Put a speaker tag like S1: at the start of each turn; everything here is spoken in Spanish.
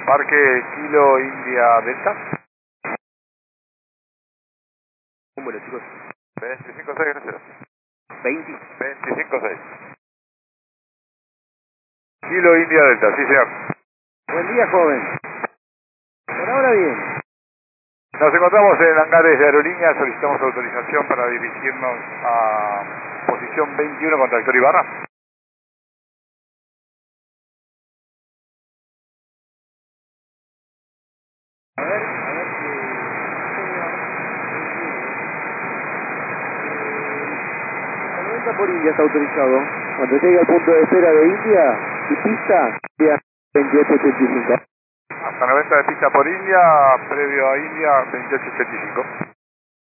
S1: Parque Kilo India Delta.
S2: Número, chicos.
S1: 25630.
S2: 20.
S1: 256. Kilo India Delta, sí señor.
S2: Buen día, joven. Por ahora bien.
S1: Nos encontramos en hangares de aerolínea, solicitamos autorización para dirigirnos a posición 21 con tractor Ibarra.
S2: A ver si... 90 por India está autorizado. Cuando llegue al punto de espera de India y pista, sea 2885.
S1: Hasta 90 de pista por India, previo a India 2885.